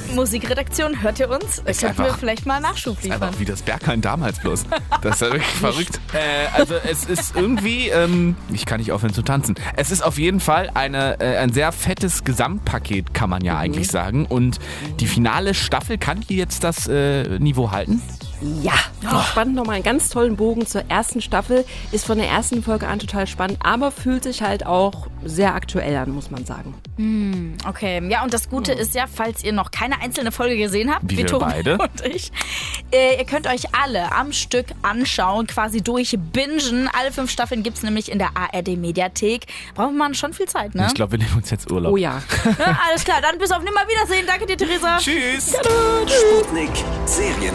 Musikredaktion, hört ihr uns? Könnten wir vielleicht mal Nachschub liefern. Einfach wie das Berghain damals bloß. Das ist ja wirklich verrückt. Also es ist irgendwie, ich kann nicht aufhören zu tanzen. Es ist auf jeden Fall ein sehr fettes Gesamtpaket, kann man ja eigentlich sagen. Und die finale Staffel, kann die jetzt das Niveau halten? Ja, spannend, nochmal einen ganz tollen Bogen zur ersten Staffel. Ist von der ersten Folge an total spannend, aber fühlt sich halt auch sehr aktuell an, muss man sagen. Okay, ja, und das Gute ist ja, falls ihr noch keine einzelne Folge gesehen habt, Wie wir Tobi beide. und ich, ihr könnt euch alle am Stück anschauen, quasi durchbingen. Alle 5 Staffeln gibt's nämlich in der ARD-Mediathek. Braucht man schon viel Zeit, ne? Ich glaube, wir nehmen uns jetzt Urlaub. Oh ja. Ja, alles klar, dann bis auf Nimmerwiedersehen. Danke dir, Theresa. Tschüss. Sputnik Serien